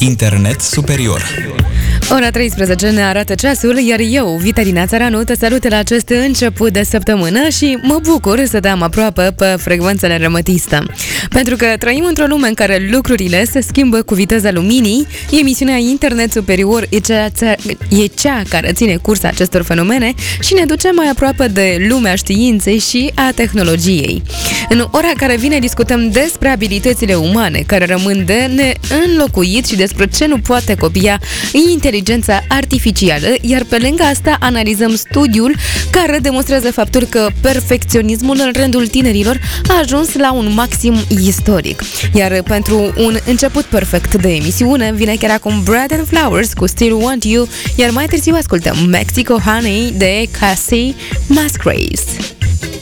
Internet superior. Ora 13 ne arată ceasul, iar eu, Vitalina Țăranu, te salut la acest început de săptămână și mă bucur să te am aproape pe frecvențele Rămătistă. Pentru că trăim într-o lume în care lucrurile se schimbă cu viteza luminii, emisiunea Internet Superior e cea care ține cursa acestor fenomene și ne duce mai aproape de lumea științei și a tehnologiei. În ora care vine discutăm despre abilitățile umane care rămân de neînlocuit și despre ce nu poate copia inteligența artificială, iar pe lângă asta analizăm studiul care demonstrează faptul că perfecționismul în rândul tinerilor a ajuns la un maxim istoric. Iar pentru un început perfect de emisiune vine chiar acum Bread and Flowers cu Still Want You, iar mai târziu ascultăm Mexico Honey de Cassie Musgraves.